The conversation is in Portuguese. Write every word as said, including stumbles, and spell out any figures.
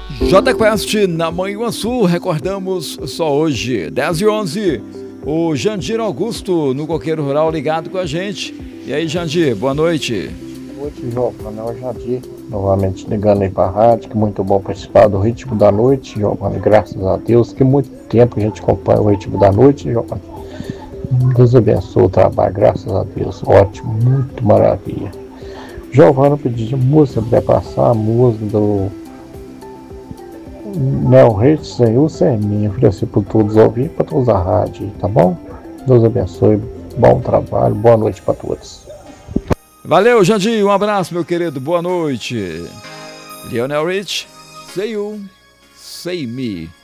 J Quest na Manhuaçu, recordamos só hoje, dez e onze, o Jandir Augusto no Coqueiro Rural ligado com a gente. E aí, Jandir, boa noite. Boa noite, Giovanni, é o Jandir, novamente ligando aí para a rádio, que muito bom participar do Ritmo da Noite, Giovanni, graças a Deus, que muito tempo a gente acompanha o Ritmo da Noite, Giovanni. Deus abençoe o trabalho, graças a Deus, ótimo, muito maravilha. Giovanni, eu pedi de música para passar a música do Nel Reis, Senhor, sem mim, oferecer para todos ouvir, para todos a rádio, tá bom? Deus abençoe, bom trabalho, boa noite para todos. Valeu, Jandir, um abraço, meu querido, boa noite. Lionel Rich, Say You, Say Me.